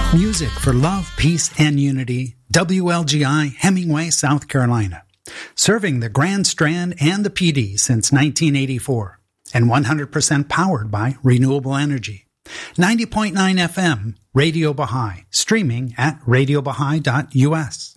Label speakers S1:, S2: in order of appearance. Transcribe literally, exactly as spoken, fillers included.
S1: Music for love, peace, and unity. W L G I, Hemingway, South Carolina. Serving the Grand Strand and the Pee Dee since nineteen eighty-four. And one hundred percent powered by renewable energy. ninety point nine F M, Radio Baha'i. Streaming at radio baha'i dot U S.